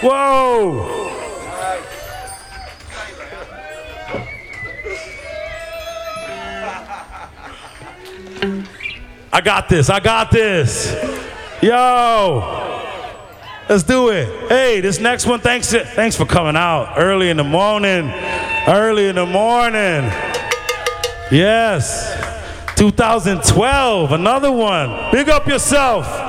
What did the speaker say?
Whoa. I got this. Yo. Let's do it. Hey, this next one, thanks for coming out early in the morning. Yes. 2012, another one. Big up yourself.